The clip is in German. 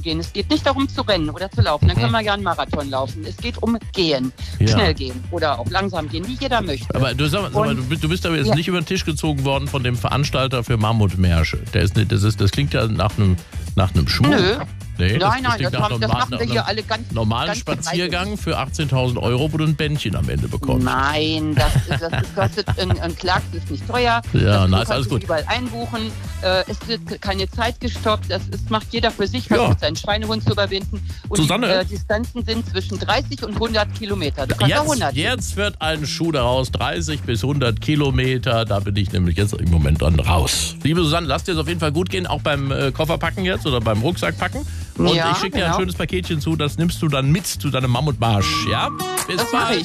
gehen. Es geht nicht darum zu rennen oder zu laufen. Dann können wir ja einen Marathon laufen. Es geht um Gehen. Ja. Schnell gehen oder auch langsam gehen, wie jeder möchte. Aber sag mal, du bist aber jetzt nicht über den Tisch gezogen worden von dem Veranstalter für Mammutmärsche. Das klingt ja nach einem Schmuck. Nö. Nee, Nein, klingt das nach machen wir hier alle ganz normalen ganz Spaziergang für 18.000 €, wo du ein Bändchen am Ende bekommst. Nein, das kostet ein Clark, ist nicht teuer. Ja, das ist alles gut. Überall einbuchen. Es wird keine Zeit gestoppt. Das macht jeder für sich, Ja. versucht seinen Schweinehund zu überwinden. Und Susanne? die Distanzen sind zwischen 30 und 100 Kilometer. Du kannst auch 100. Jetzt wird ein Schuh daraus, 30 bis 100 Kilometer. Da bin ich nämlich jetzt im Moment dann raus. Liebe Susanne, lass dir es auf jeden Fall gut gehen, auch beim Kofferpacken jetzt oder beim Rucksackpacken. Und Ja, ich schicke dir ein genau. schönes Paketchen zu, das nimmst du dann mit zu deinem Mammutmarsch. Ja? Bis Das mache bald. ich.